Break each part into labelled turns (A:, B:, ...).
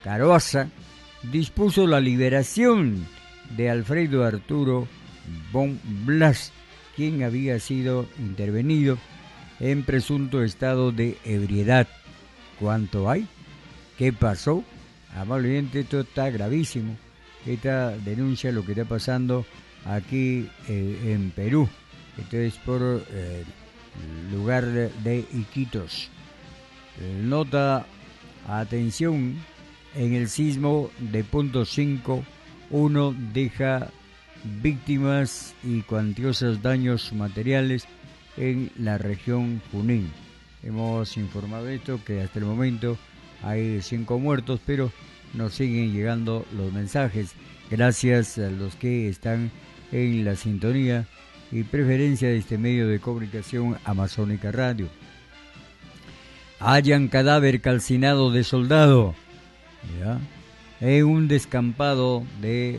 A: Caroasa dispuso la liberación de Alfredo Arturo von Blas, quien había sido intervenido en presunto estado de ebriedad. ¿Cuánto hay? ¿Qué pasó? Amablemente, esto está gravísimo. Esta denuncia lo que está pasando aquí en Perú. Esto es por lugar de Iquitos. Nota, atención, en el sismo de .5, uno deja víctimas y cuantiosos daños materiales en la región Junín. Hemos informado esto, que hasta el momento hay 5 muertos, pero nos siguen llegando los mensajes. Gracias a los que están en la sintonía y preferencia de este medio de comunicación Amazónica Radio. Hallan cadáver calcinado de soldado, ¿ya?, en un descampado de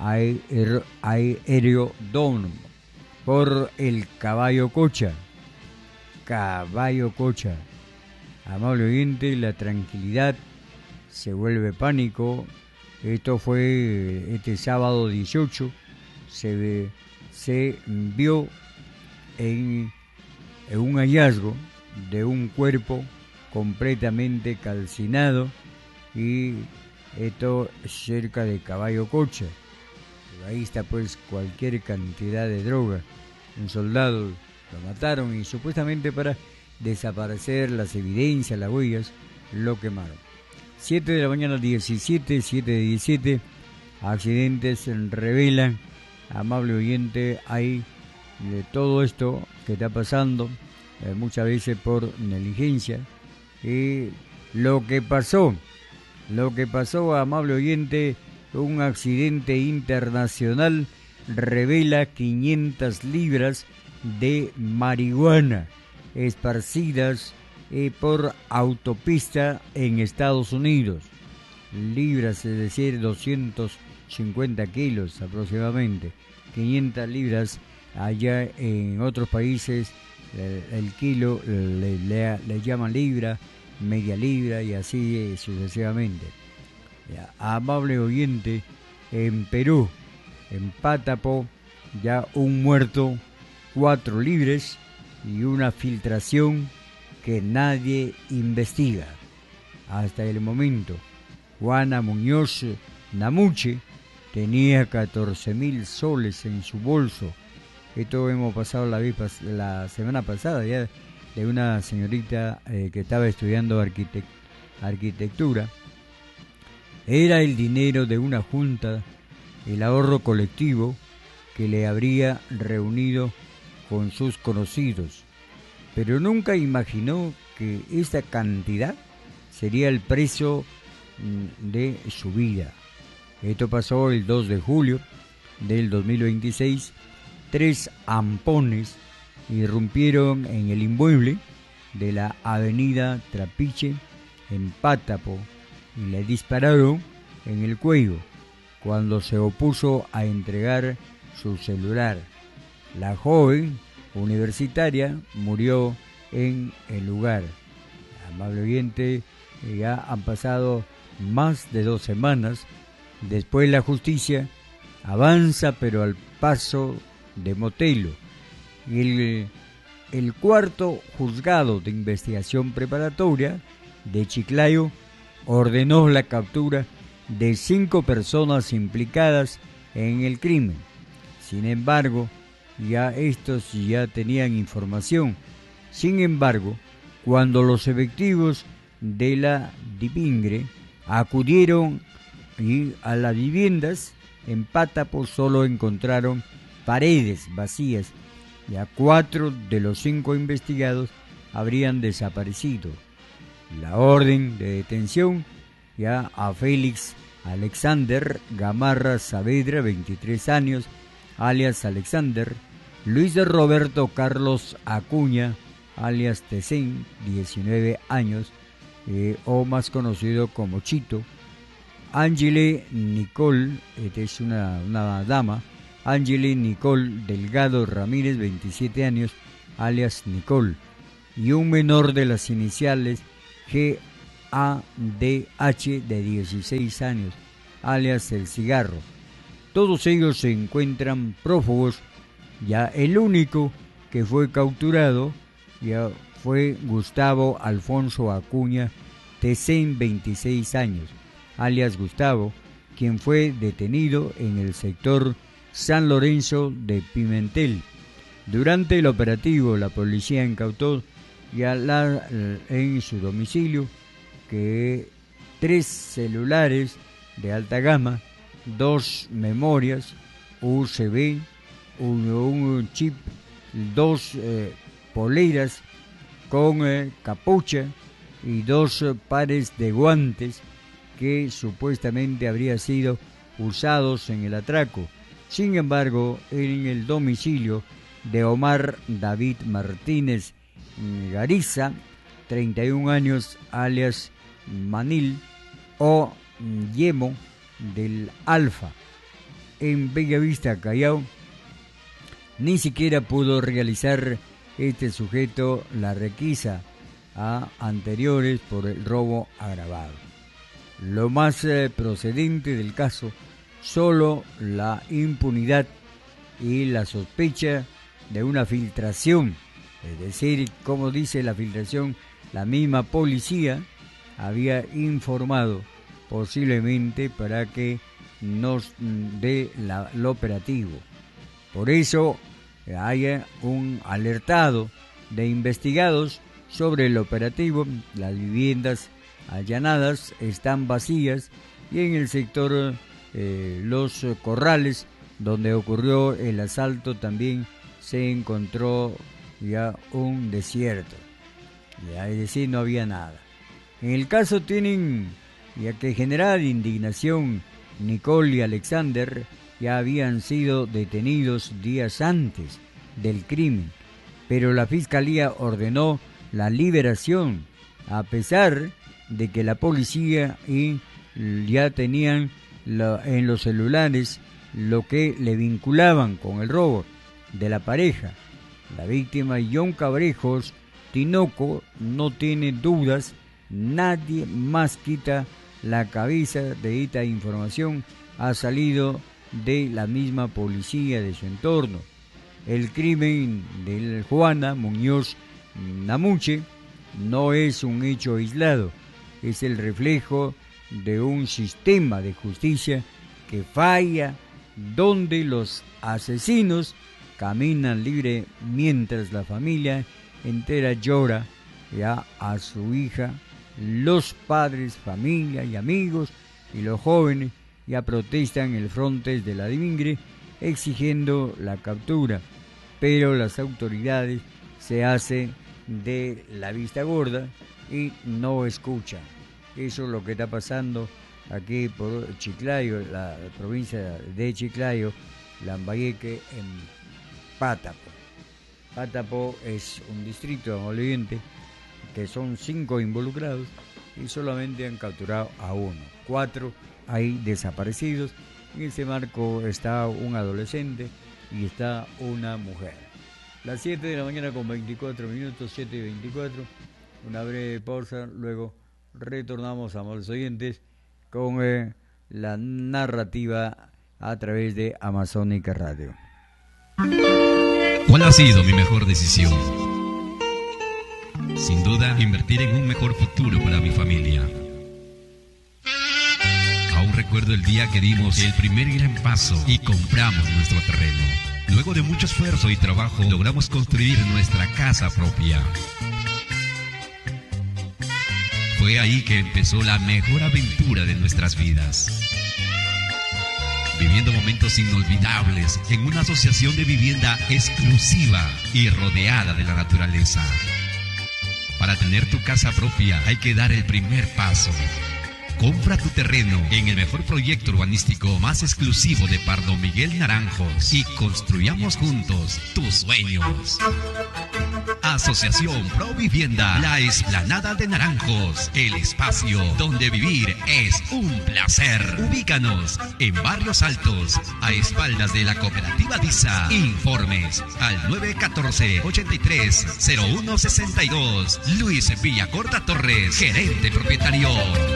A: Aerodón por el Caballo Cocha. Caballo Cocha. Amable oyente, la tranquilidad se vuelve pánico. Esto fue este sábado 18. Se vio en un hallazgo de un cuerpo completamente calcinado, y esto cerca de Caballo Cocha. Ahí está pues cualquier cantidad de droga. Un soldado lo mataron y supuestamente para desaparecer las evidencias, las huellas, lo quemaron. 7 de la mañana 17, 7 de 17, accidentes revelan, amable oyente, hay de todo esto que está pasando, muchas veces por negligencia. Y lo que pasó, amable oyente, un accidente internacional revela 500 libras de marihuana esparcidas por autopista en Estados Unidos. Libras, es decir, 250 kilos aproximadamente. 500 libras allá en otros países, el kilo le llaman libra, media libra y así sucesivamente. Ya, amable oyente, en Perú, en Pátapo, ya un muerto, 4 libres y una filtración que nadie investiga. Hasta el momento, Juana Muñoz Namuche tenía 14.000 soles en su bolso. Esto hemos pasado la semana pasada ya, de una señorita que estaba estudiando arquitectura. Era el dinero de una junta, el ahorro colectivo que le habría reunido con sus conocidos, pero nunca imaginó que esta cantidad sería el precio de su vida. Esto pasó el 2 de julio del 2026. 3 ampones irrumpieron en el inmueble de la avenida Trapiche en Pátapo y le dispararon en el cuello cuando se opuso a entregar su celular. La joven universitaria murió en el lugar. Amable oyente, ya han pasado más de 2 semanas. Después la justicia avanza, pero al paso de Motelo. El cuarto juzgado de investigación preparatoria de Chiclayo ordenó la captura de 5 personas implicadas en el crimen. Sin embargo, estos ya tenían información. Sin embargo, cuando los efectivos de la DIPINGRE acudieron a las viviendas en Pátapo, solo encontraron paredes vacías. Ya 4 de los 5 investigados habrían desaparecido. La orden de detención ya a Félix Alexander Gamarra Saavedra, 23 años, alias Alexander; Luis Roberto Carlos Acuña, alias Tecén, 19 años, o más conocido como Chito; Ángele Nicole, esta es una dama, Ángele Nicole Delgado Ramírez, 27 años, alias Nicole; y un menor de las iniciales ADH, de 16 años, alias El Cigarro. Todos ellos se encuentran prófugos. Ya el único que fue capturado ya fue Gustavo Alfonso Acuña Tecén, 26 años, alias Gustavo, quien fue detenido en el sector San Lorenzo de Pimentel. Durante el operativo, la policía incautó ya en su domicilio que 3 celulares de alta gama, 2 memorias USB, un chip, 2 poleras con capucha y 2 pares de guantes que supuestamente habrían sido usados en el atraco. Sin embargo, en el domicilio de Omar David Martínez Gariza, 31 años, alias Manil o Yemo del Alfa, en Bellavista, Callao, ni siquiera pudo realizar este sujeto la requisa a anteriores por el robo agravado. Lo más procedente del caso, solo la impunidad y la sospecha de una filtración, es decir, como dice la filtración, la misma policía había informado posiblemente para que nos dé el operativo. Por eso haya un alertado de investigados sobre el operativo. Las viviendas allanadas están vacías y en el sector Los Corrales, donde ocurrió el asalto, también se encontró ya un desierto, ya, es decir, no había nada. En el caso tienen ya que generar indignación. Nicole y Alexander ya habían sido detenidos días antes del crimen, pero la fiscalía ordenó la liberación, a pesar de que la policía ya tenían en los celulares lo que le vinculaban con el robo de la pareja. La víctima, John Cabrejos Tinoco, no tiene dudas, nadie más quita la cabeza de esta información, ha salido de la misma policía de su entorno. El crimen de Juana Muñoz Namuche no es un hecho aislado, es el reflejo de un sistema de justicia que falla, donde los asesinos caminan libre mientras la familia entera llora ya a su hija. Los padres, familia y amigos y los jóvenes ya protestan en el frontis de la Divingre exigiendo la captura, pero las autoridades se hacen de la vista gorda y no escuchan. Eso es lo que está pasando aquí por Chiclayo, la provincia de Chiclayo, Lambayeque, en Pátapo. Pátapo es un distrito de Amoliviente, que son 5 involucrados y solamente han capturado a 1. 4 hay desaparecidos. En ese marco está un adolescente y está una mujer. Las 7 de la mañana con 24 minutos, 7 y 24. Una breve pausa, luego retornamos a los oyentes con la narrativa a través de Amazónica Radio.
B: ¿Cuál ha sido mi mejor decisión? Sin duda, invertir en un mejor futuro para mi familia. Aún recuerdo el día que dimos el primer gran paso y compramos nuestro terreno. Luego de mucho esfuerzo y trabajo, logramos construir nuestra casa propia. Fue ahí que empezó la mejor aventura de nuestras vidas. Viviendo momentos inolvidables en una asociación de vivienda exclusiva y rodeada de la naturaleza. Para tener tu casa propia hay que dar el primer paso. Compra tu terreno en el mejor proyecto urbanístico más exclusivo de Pardo Miguel Naranjos y construyamos juntos tus sueños. Asociación Pro Vivienda, la Explanada de Naranjos, el espacio donde vivir es un placer. Ubícanos en Barrios Altos, a espaldas de la cooperativa DISA. Informes al 914-830162. Luis Villacorta Torres, gerente propietario.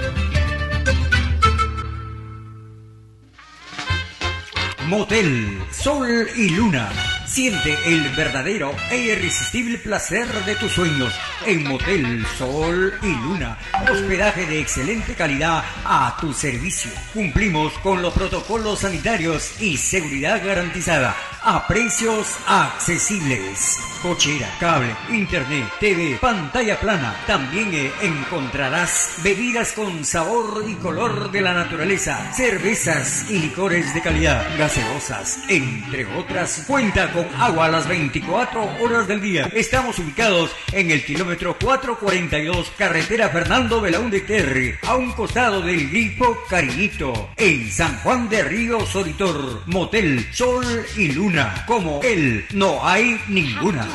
C: Motel Sol y Luna. Siente el verdadero e irresistible placer de tus sueños en Motel Sol y Luna. Hospedaje de excelente calidad a tu servicio. Cumplimos con los protocolos sanitarios y seguridad garantizada a precios accesibles. Cochera, cable, internet, TV, pantalla plana. También encontrarás bebidas con sabor y color de la naturaleza, cervezas y licores de calidad, gaseosas, entre otras. Cuenta con agua a las 24 horas del día. Estamos ubicados en el kilómetro 442, carretera Fernando Belaúnde Terry, a un costado del Grifo Cariñito, en San Juan de Río Soritor. Motel Sol y Luna, como él no hay ninguna.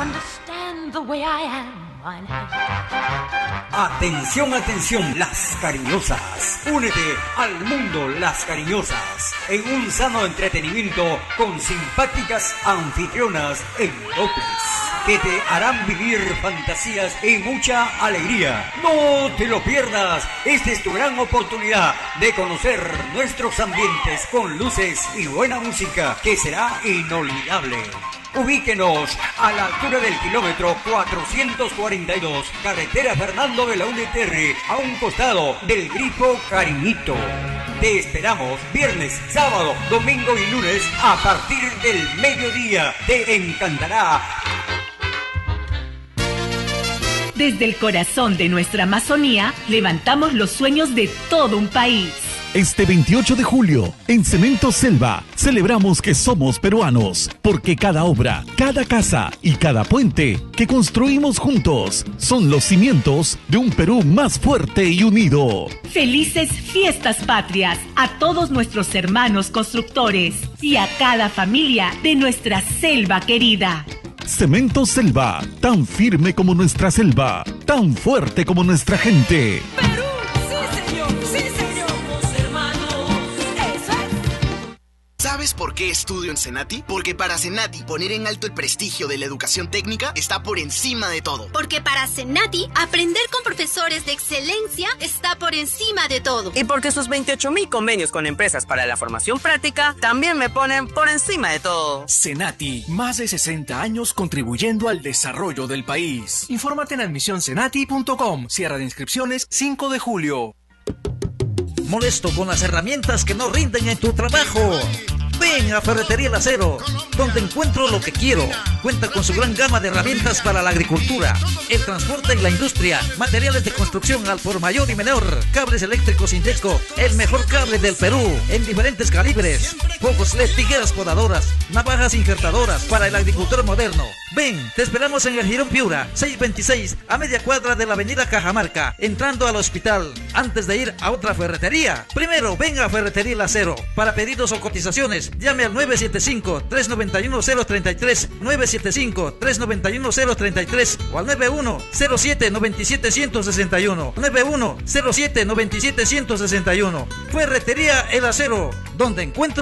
C: Atención, atención, Las Cariñosas. Únete al mundo Las Cariñosas en un sano entretenimiento con simpáticas anfitrionas en doples que te harán vivir fantasías y mucha alegría. No te lo pierdas. Esta es tu gran oportunidad de conocer nuestros ambientes con luces y buena música que será inolvidable. Ubíquenos a la altura del kilómetro 442, carretera Fernando Belaúnde Terry, a un costado del Grifo Cariñito. Te esperamos viernes, sábado, domingo y lunes a partir del mediodía. Te encantará.
D: Desde el corazón de nuestra Amazonía, levantamos los sueños de todo un país.
E: Este 28 de julio, en Cemento Selva, celebramos que somos peruanos, porque cada obra, cada casa y cada puente que construimos juntos son los cimientos de un Perú más fuerte y unido.
D: Felices fiestas patrias a todos nuestros hermanos constructores y a cada familia de nuestra selva querida.
E: Cemento Selva, tan firme como nuestra selva, tan fuerte como nuestra gente.
F: ¡Perú! ¡Sí, señor! ¡Sí, señor!
G: ¿Sabes por qué estudio en Senati? Porque para Senati poner en alto el prestigio de la educación técnica está por encima de todo.
H: Porque para Senati aprender con profesores de excelencia está por encima de todo.
I: Y porque sus 28,000 convenios con empresas para la formación práctica también me ponen por encima de todo.
J: Senati, más de 60 años contribuyendo al desarrollo del país. Infórmate en admisionsenati.com. Cierre de inscripciones 5 de julio.
K: Molesto con las herramientas que no rinden en tu trabajo. Ven a Ferretería El Acero, donde encuentro lo que quiero. Cuenta con su gran gama de herramientas para la agricultura, el transporte y la industria, materiales de construcción al por mayor y menor, cables eléctricos Indeco, el mejor cable del Perú, en diferentes calibres, focos LED, tijeras podadoras, navajas injertadoras para el agricultor moderno. Ven, te esperamos en el Girón Piura, 626, a media cuadra de la avenida Cajamarca, entrando al hospital, antes de ir a otra ferretería. Primero, ven a Ferretería El Acero. Para pedidos o cotizaciones, llame al 975-391-033, 975-391-033 o al 9107-97161, 9107-97161. Ferretería El Acero, donde encuentro